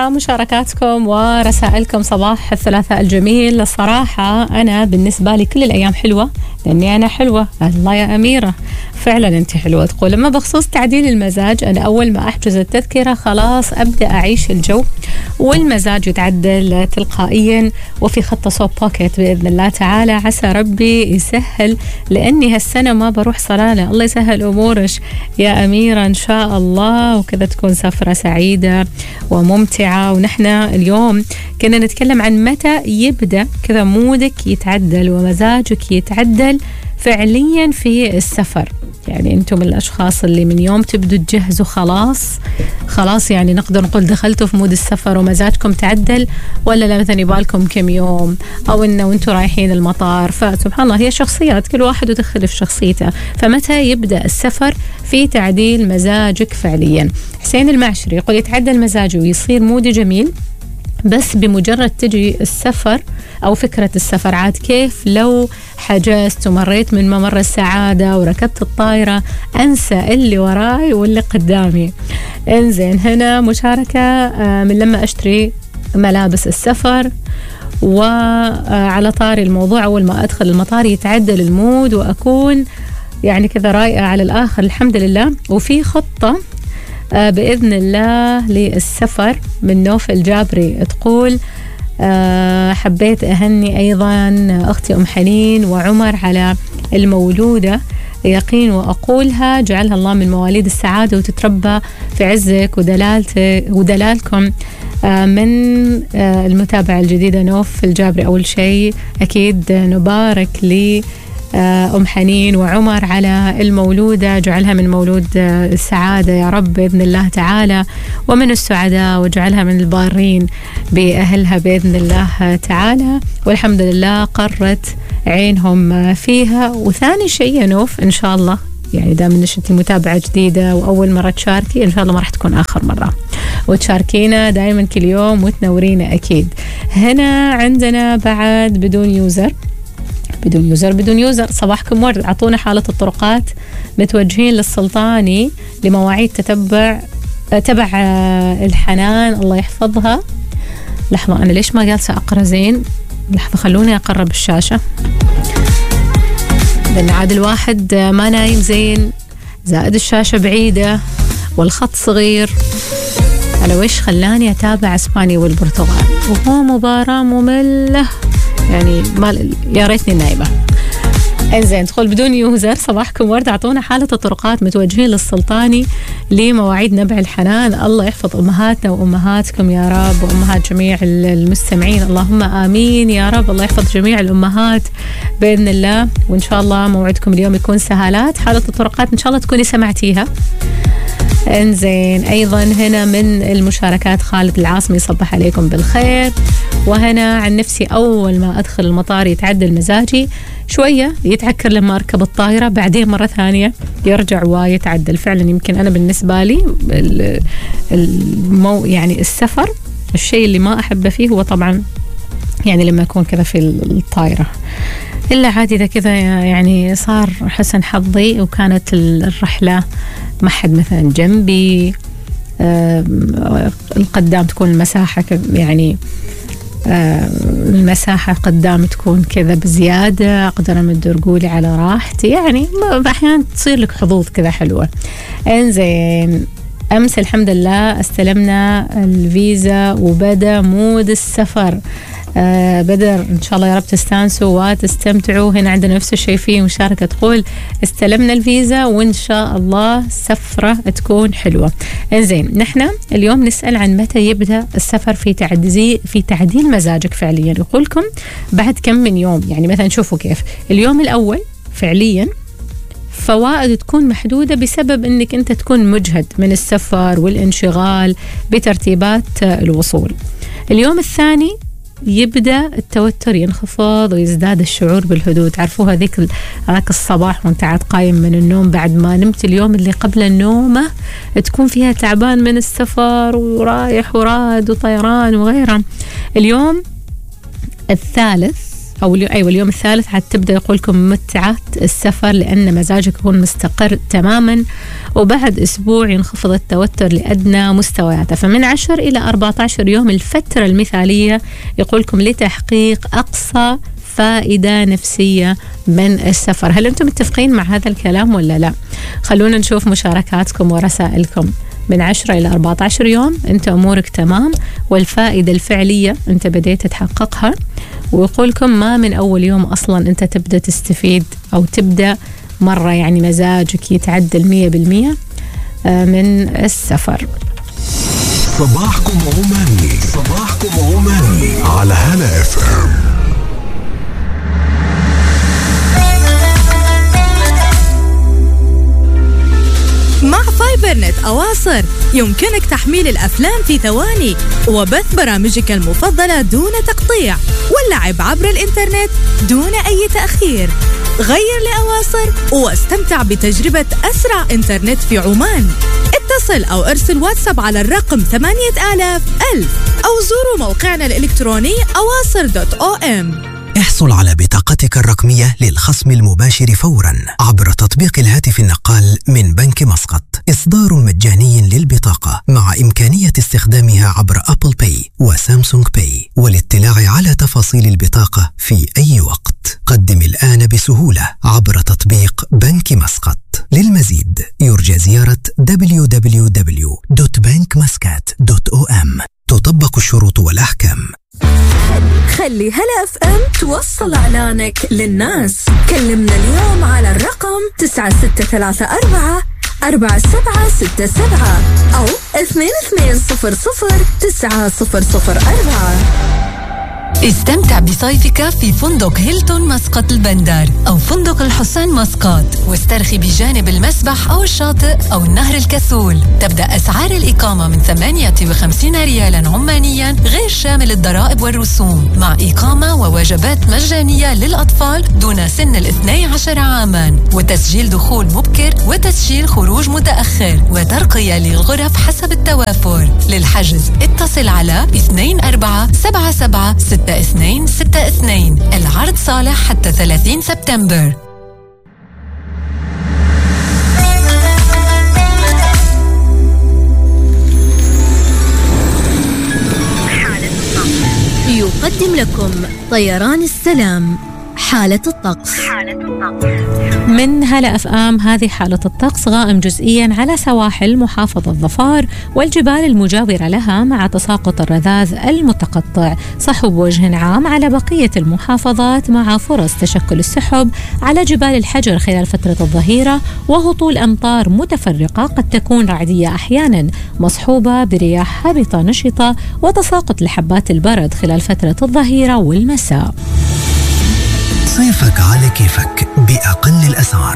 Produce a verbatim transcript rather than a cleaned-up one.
على مشاركاتكم ورسائلكم صباح الثلاثاء الجميل. الصراحة أنا بالنسبة لي كل الأيام حلوة لأني أنا حلوة. الله يا أميرة، فعلا أنت حلوة. تقول لما بخصوص تعديل المزاج، أنا أول ما أحجز التذكرة خلاص أبدأ أعيش الجو والمزاج يتعدل تلقائيا وفي خطة صوب بوكيت بإذن الله تعالى. عسى ربي يسهل لأني هالسنة ما بروح صلالة. الله يسهل أمورك يا أميرة إن شاء الله، وكذا تكون سفرة سعيدة وممتعة. ونحن اليوم كنا نتكلم عن متى يبدأ كذا مودك يتعدل ومزاجك يتعدل فعليا في السفر. يعني أنتم الأشخاص اللي من يوم تبدوا تجهزوا خلاص خلاص يعني نقدر نقول دخلتوا في مود السفر ومزاجكم تعدل، ولا لا مثلا يبالكم كم يوم أو إنه وأنتوا رايحين المطار؟ فسبحان الله هي شخصيات، كل واحد وتختلف شخصيته. فمتى يبدأ السفر في تعديل مزاجك فعليا؟ حسين المعشري يقول يتعدل مزاجي ويصير مودي جميل بس بمجرد تجي السفر أو فكرة السفر. عاد كيف لو حجزت ومريت من ممر السعادة وركبت الطائرة أنسى اللي وراي واللي قدامي. انزين هنا مشاركة من لما أشتري ملابس السفر. وعلى طاري الموضوع، أول ما أدخل المطار يتعدل المود وأكون يعني كذا رايقة على الآخر الحمد لله. وفي خطة بإذن الله للسفر من نوف الجابري، تقول أه حبيت أهني أيضا أختي أم حنين وعمر على المولودة يقين، وأقولها جعلها الله من مواليد السعادة وتتربى في عزك ودلالتك ودلالكم أه من أه المتابعة الجديدة نوف الجابري. أول شيء أكيد نبارك لي أم حنين وعمر على المولودة، جعلها من مولود السعادة يا رب بإذن الله تعالى، ومن السعداء وجعلها من البارين بأهلها بإذن الله تعالى. والحمد لله قرت عينهم فيها. وثاني شيء يا نوف إن شاء الله يعني دام انك انت متابعة جديدة وأول مرة تشاركي، إن شاء الله ما راح تكون آخر مرة، وتشاركينا دائما كل يوم وتنورينا أكيد. هنا عندنا بعد بدون يوزر بدون يوزر بدون يوزر صباحكم ورد. أعطونا حالة الطرقات متوجهين للسلطاني لمواعيد تتبع تبع الحنان الله يحفظها. لحظة أنا ليش ما جالسة أقرأ زين؟ لحظة خلوني أقرب الشاشة لأن عاد الواحد ما نايم زين، زائد الشاشة بعيدة والخط صغير. أنا ويش خلاني أتابع إسبانيا والبرتغال وهو مباراة مملة يعني ما يا ريتني نايمة. انزين تقول بدون يوزر صباحكم ورد. اعطونا حالة الطرقات متوجهين للسلطاني لمواعيد نبع الحنان. الله يحفظ امهاتنا وامهاتكم يا رب وامهات جميع المستمعين، اللهم امين يا رب. الله يحفظ جميع الامهات باذن الله، وان شاء الله موعدكم اليوم يكون سهالات. حالة الطرقات ان شاء الله تكوني سمعتيها. انزين ايضا هنا من المشاركات خالد العاصمي صبح عليكم بالخير. وهنا عن نفسي أول ما أدخل المطار يتعدل مزاجي شوية، يتعكر لما أركب الطائرة، بعدين مرة ثانية يرجع ويتعدل. فعلا يمكن أنا بالنسبة لي المو يعني السفر الشيء اللي ما أحبه فيه هو طبعا يعني لما أكون كذا في الطائرة، إلا عادي إذا كذا يعني صار حسن حظي وكانت الرحلة ما حد مثلا جنبي، القدام تكون المساحة يعني المساحة قدام تكون كذا بزيادة، أقدر أمد رجولي على راحتي، يعني أحيانا تصير لك حظوظ كذا حلوة. إنزين أمس الحمد لله استلمنا الفيزا وبدأ مود السفر. آه بدر إن شاء الله يا رب تستانسوا وتستمتعوا. هنا عندنا نفس الشيء فيه مشاركة تقول استلمنا الفيزا وإن شاء الله سفرة تكون حلوة. إنزين نحن اليوم نسأل عن متى يبدأ السفر في تعديل في تعديل مزاجك فعليا. يقولكم بعد كم من يوم، يعني مثلا شوفوا كيف اليوم الأول فعليا فوائد تكون محدودة بسبب أنك أنت تكون مجهد من السفر والانشغال بترتيبات الوصول. اليوم الثاني يبدأ التوتر ينخفض ويزداد الشعور بالهدوء. تعرفوا هذيك هذاك الصباح وانت عاد قايم من النوم بعد ما نمت اليوم اللي قبل النومة تكون فيها تعبان من السفر ورايح وراد وطيران وغيره. اليوم الثالث أو أيوة اليوم الثالث حتبدأ يقولكم متعة السفر، لأن مزاجك يكون مستقر تماما، وبعد أسبوع ينخفض التوتر لأدنى مستوياته. فمن عشر إلى أربعة عشر يوم الفترة المثالية يقولكم لتحقيق أقصى فائدة نفسية من السفر. هل أنتم متفقين مع هذا الكلام ولا لا؟ خلونا نشوف مشاركاتكم ورسائلكم. من عشرة إلى أربعة عشر يوم أنت أمورك تمام والفائدة الفعلية أنت بديت تحققها، ويقولكم ما من أول يوم أصلا أنت تبدأ تستفيد أو تبدأ مرة يعني مزاجك يتعدل مية بالمية من السفر. صباحكم عماني، صباحكم عماني على هلا اف ام. مع فايبرنت أواصر يمكنك تحميل الأفلام في ثواني وبث برامجك المفضلة دون تقطيع واللعب عبر الإنترنت دون أي تأخير. غير لأواصر واستمتع بتجربة أسرع إنترنت في عمان. اتصل أو ارسل واتساب على الرقم ثمانية آلاف ألف أو زوروا موقعنا الإلكتروني أواصر دوت أو إم. احصل على بطاقتك الرقمية للخصم المباشر فوراً عبر تطبيق الهاتف النقال من بنك مسقط. إصدار مجاني للبطاقة مع إمكانية استخدامها عبر أبل باي وسامسونج باي. والاطلاع على تفاصيل البطاقة في أي وقت قدم الآن بسهولة عبر تطبيق بنك مسقط. للمزيد يرجى زيارة دبليو دبليو دبليو دوت بنك مسقط دوت أو إم. تطبق الشروط والأحكام. خلي هلا اف ام توصل اعلانك للناس. كلمنا اليوم على الرقم تسعة ستة ثلاثة أربعة أربعة سبعة ستة سبعة أو اثنين اثنين صفر صفر تسعة صفر صفر أربعة. استمتع بصيفك في فندق هيلتون مسقط البندر أو فندق الحسين مسقط، واسترخي بجانب المسبح أو الشاطئ أو النهر الكسول. تبدأ أسعار الإقامة من ثمانية وخمسين ريالا عمانيا غير شامل الضرائب والرسوم، مع إقامة ووجبات مجانية للأطفال دون سن الاثني عشر عاما، وتسجيل دخول مبكر وتسجيل خروج متأخر، وترقية للغرف حسب التوافر. للحجز اتصل على اثنين أربعة سبعة سبعة ستة اثنين ستة اثنين. العرض صالح حتى ثلاثين سبتمبر. يقدم لكم طيران السلام حالة الطقس. من هلا اف ام هذه حالة الطقس. غائم جزئيا على سواحل محافظة ظفار والجبال المجاورة لها مع تساقط الرذاذ المتقطع. صحو بوجه عام على بقية المحافظات مع فرص تشكل السحب على جبال الحجر خلال فترة الظهيرة، وهطول أمطار متفرقة قد تكون رعدية أحيانا مصحوبة برياح هابطة نشطة، وتساقط لحبات البرد خلال فترة الظهيرة والمساء. صيفك على كيفك بأقل الأسعار.